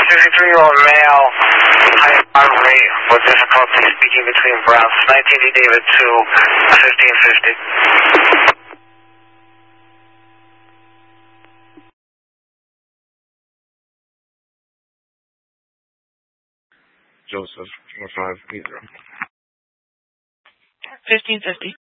63-year-old male, high heart rate with difficulty speaking between breaths. 19D David 2, 1550. Joseph, 4580. 1550.